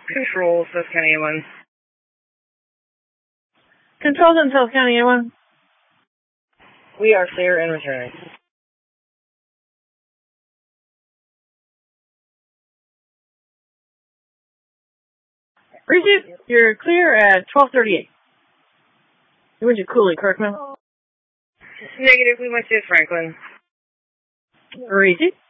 Control, South County A1. Control, South County A1. We are clear and returning. Receive, you're clear at 12:38. You went to Cooley, Kirkman. Negative, we went to Franklin. Receive.